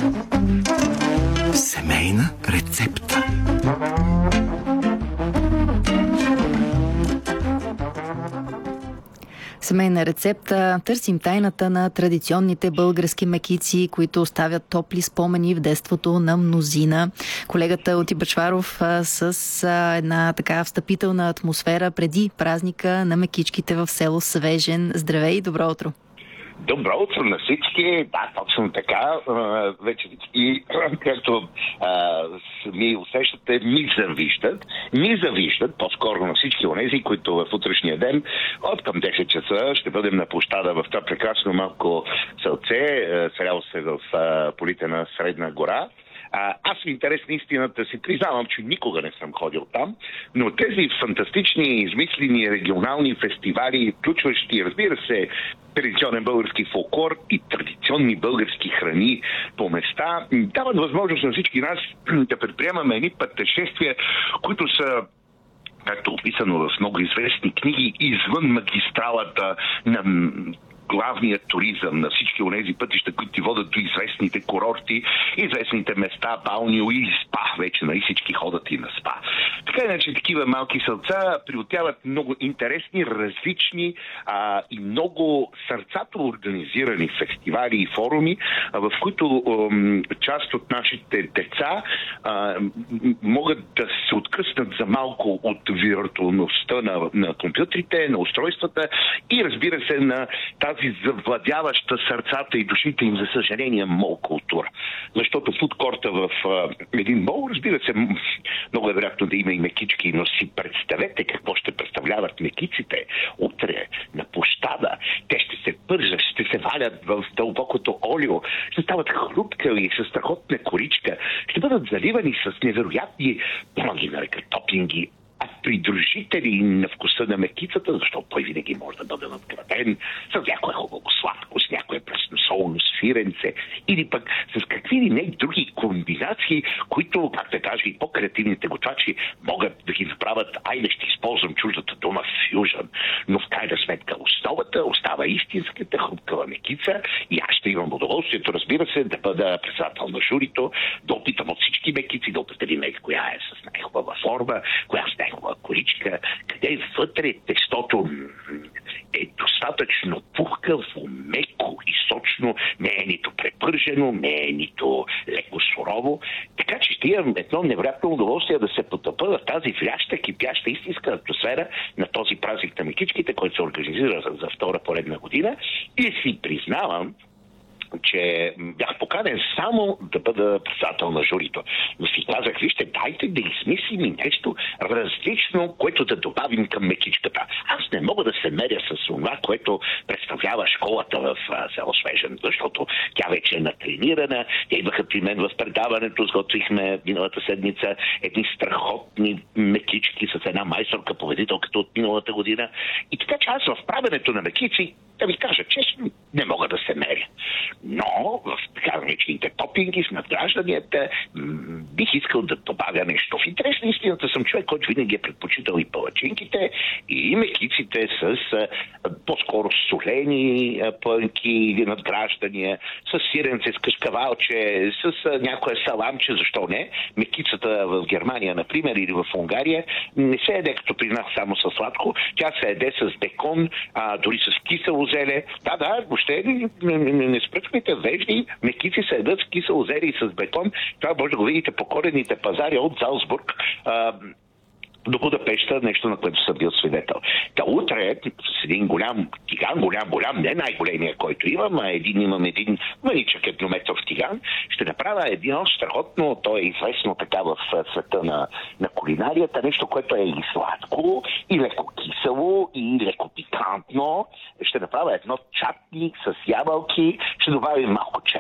Семейна рецепта. Семейна рецепта. Търсим тайната на традиционните български мекици, които оставят топли спомени в детството на мнозина. Колегата Оти Бъчваров с една така встъпителна атмосфера преди празника на мекичките в село Свежен. Здравей и добро утро! Добро утро на всички. Да, точно така. Вече всички, както ми усещате, ми завиждат, по-скоро на всички онези, които в утрешния ден от към 10 часа ще бъдем на площада в това прекрасно малко селце, селяло се в полите на Средна гора. Аз в интерес на истината си признавам, че никога не съм ходил там, но тези фантастични, измислени регионални фестивали, включващи, разбира се, традиционен български фолклор и традиционни български храни по места, дават възможност на всички нас да предприемаме едни пътешествия, които са, както описано в много известни книги, извън магистралата на главният туризъм, на всички онези пътища, които ти водят до известните курорти, известните места, балнио и спа. Вече всички ходят и на спа. Така иначе такива малки селца приютяват много интересни, различни и много сърцато организирани фестивали и форуми, в които част от нашите деца могат да се откъснат за малко от виртуалността на компютрите, на устройствата и, разбира се, на тази завладяваща сърцата и душите им, за съжаление, мол култура. Защото фудкорта в един мол, разбира се, много е вероятно да има и мекички, но си представете какво ще представляват мекиците утре на площада. Те ще се пържат, ще се валят в дълбокото олио, ще стават хрупкави с страхотна коричка, ще бъдат заливани с невероятни, ги нарека, топинги, придружители на вкуса на мекицата, защото той винаги може да бъде надграден с някое хубаво сладко, с някое пресносолно свиренце или пък с какви ли не други комбинации, които, как да кажа, и по-креативните готвачи могат да ги направят. Айде, ще използвам чуждата дума фюжън, но в крайна сметка основата остава истинската хрупкава мекица и аз ще имам удоволствието, разбира се, да бъда председател на журито, да опитам от всички мекици, да определим коя е с най-хубава форма, коя с най-хубава коричка, къде вътре тестото е достатъчно пухкаво, меко и сочно, не е нито препържено, не е нито леко сурово. Така че ще имам едно невероятно удоволствие да се потъпа в тази вряща, кипяща истинска атмосфера на този празник на мекичките, който се организира за втора поредна година. И си признавам, че бях поканен само да бъда председател на журито. Но си казах, вижте, дайте да измислим и нещо различно, което да добавим към мекичката. Аз не мога да се меря с това, което представлява школата в село Свежен, защото тя вече е натренирана. Те идваха при мен в предаването, сготвихме миналата седмица едни страхотни мекички с една майсторка, поведителката от миналата година. И така че аз в правенето на мекици, да ви кажа честно, не мога да се меря. Но в така наречените топинги, в надгражданията, бих искал да добавя нещо. В интерес на истината съм човек, който винаги е предпочитал и палачинките, и мекиците с по-скоро солени пънки или надграждания, с сиренце, с кашкавалче, с някое саламче, защо не. Мекицата в Германия, например, или в Унгария, не се еде като при нас само с сладко, тя се еде с бекон, дори с кисело зеле. Да, въобще не спръчвайте вежди, мекици се едат с кисело зеле и с бекон. Това може да го видите по коренните пазари от Залцбург до Будапеща, нещо на което съм бил свидетел. Та утре с един голям тиган, голям, не най-големия, който имам, имам един маничък еднометров тиган, ще направя едно страхотно, то е известно така в света на кулинарията, нещо, което е и сладко, и леко кисело, и леко пикантно. Ще направя едно чатни с ябълки, ще добавим малко